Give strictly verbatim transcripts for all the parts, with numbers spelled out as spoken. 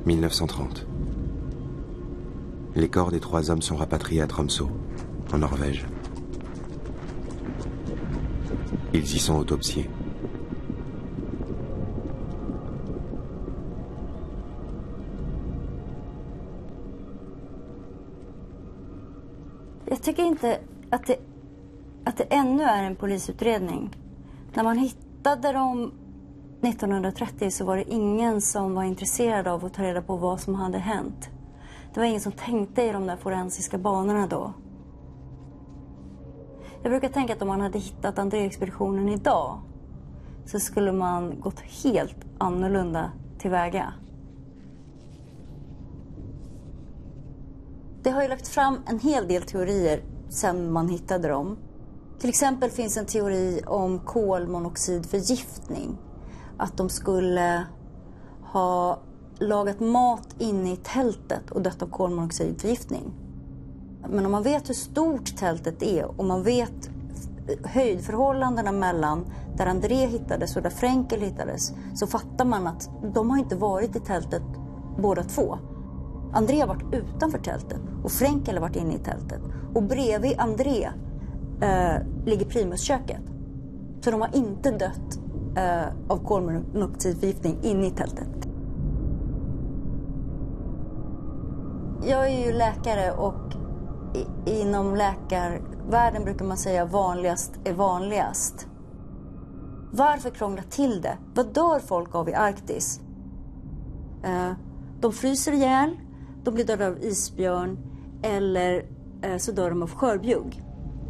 mille neuf cent trente. Les corps des trois hommes sont rapatriés à Tromsø, en Norvège. Ils y sont autopsiés. Jag tycker inte att det, att det ännu är en polisutredning. När man hittade dem nittonhundratrettio så var det ingen som var intresserad av att ta reda på vad som hade hänt. Det var ingen som tänkte i de där forensiska banorna då. Jag brukar tänka att om man hade hittat André-expeditionen idag så skulle man gått helt annorlunda tillväga. Det har ju lagt fram en hel del teorier sedan man hittade dem. Till exempel finns en teori om kolmonoxidförgiftning. Att de skulle ha lagat mat inne i tältet och dött av kolmonoxidförgiftning. Men om man vet hur stort tältet är och man vet höjdförhållandena mellan där André hittades och där Frenkel hittades, så fattar man att de har inte varit i tältet båda två. André har varit utanför tältet och Frenkel har varit inne i tältet. Och bredvid André eh, ligger Primusköket. Så de har inte dött eh, av kolmonoxidförgiftning inne i tältet. Jag är ju läkare och i, inom läkarvärlden brukar man säga vanligast är vanligast. Varför krångla till det? Vad dör folk av i Arktis? Eh, de fryser ihjäl, de blir döda av isbjörn eller eh, så dör de av skörbjugg.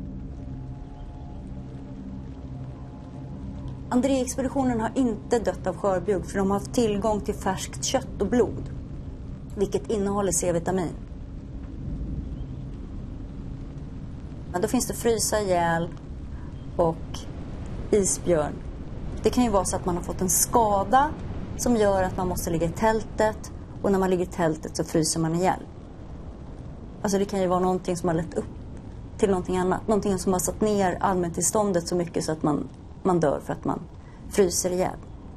André-expeditionen har inte dött av skörbjugg för de har haft tillgång till färskt kött och blod, vilket innehåller C-vitamin. Men då finns det frysa ihjäl och isbjörn. Det kan ju vara så att man har fått en skada som gör att man måste ligga i tältet, och när man ligger i tältet så fryser man ihjäl. Alltså det kan ju vara någonting som har lett upp till någonting annat. Någonting som har satt ner allmäntillståndet så mycket så att man, man dör för att man fryser ihjäl.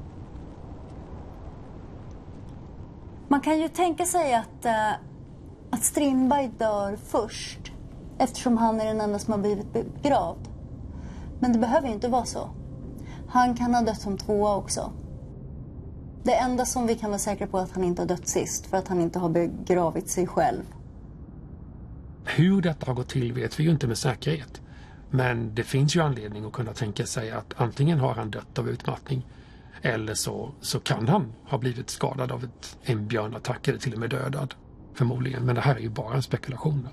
Man kan ju tänka sig att, äh, att Strindberg dör först, eftersom han är den enda som har blivit begravd. Men det behöver ju inte vara så. Han kan ha dött som tvåa också. Det enda som vi kan vara säkra på är att han inte har dött sist, för att han inte har begravit sig själv. Hur detta har gått till vet vi ju inte med säkerhet. Men det finns ju anledning att kunna tänka sig att antingen har han dött av utmattning, eller så, så kan han ha blivit skadad av ett, en björnattack eller till och med dödad. Förmodligen, men det här är ju bara en spekulation.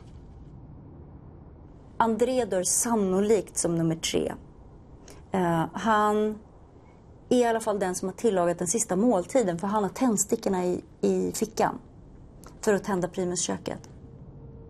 André dör sannolikt som nummer tre. Uh, han är i alla fall den som har tillagat den sista måltiden, för han har tändstickorna i, i fickan för att tända Primusköket.